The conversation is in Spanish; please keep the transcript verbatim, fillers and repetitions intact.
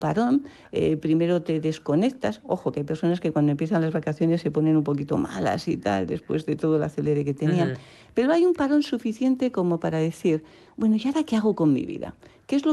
parón, eh, primero te desconectas. Ojo, que hay personas que cuando empiezan las vacaciones se ponen un poquito malas y tal, después de todo el acelere que tenían. Ujú. Pero hay un parón suficiente como para decir, bueno, ¿y ahora qué hago con mi vida? ¿Qué es lo